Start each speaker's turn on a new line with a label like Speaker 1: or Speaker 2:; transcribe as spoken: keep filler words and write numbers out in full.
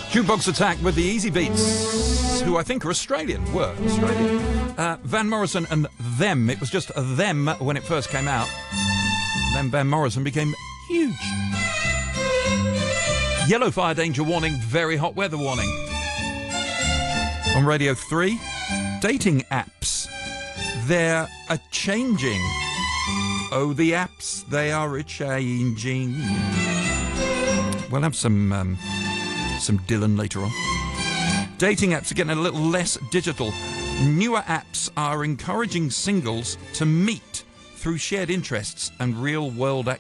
Speaker 1: Jukebox Attack with the Easy Beats, who I think are Australian, were Australian. Uh, Van Morrison and Them. It was just Them when it first came out. Then Van Morrison became huge. Yellow fire danger warning, very hot weather warning. On Radio three, dating apps. They're a changing. Oh, the apps, they are a changing. We'll have some... Um, Some Dylan later on. Dating apps are getting a little less digital. Newer apps are encouraging singles to meet through shared interests and real-world activities.